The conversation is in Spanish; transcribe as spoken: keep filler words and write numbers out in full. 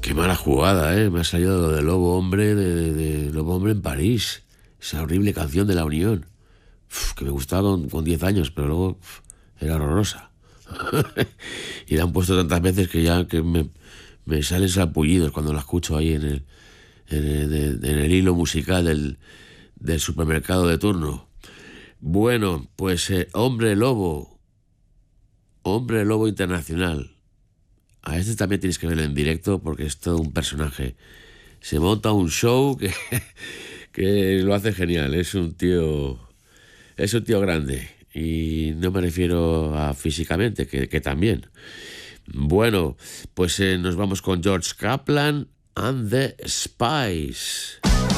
Qué mala jugada, ¿eh? Me ha salido lo de Lobo Hombre, de, de, de Lobo Hombre en París. Esa horrible canción de La Unión. Uf, que me gustaba con, con diez años, pero luego uf, era horrorosa. Y la han puesto tantas veces que ya que me, me salen salpullidos cuando la escucho ahí en el, en el, en el hilo musical del, del supermercado de turno. Bueno, pues eh, Hombre Lobo, Hombre Lobo Internacional. A este también tienes que verlo en directo porque es todo un personaje. Se monta un show que, que lo hace genial. Es un tío, es un tío grande. Y no me refiero a físicamente, que, que también. Bueno, pues eh, nos vamos con George Kaplan and the Spice.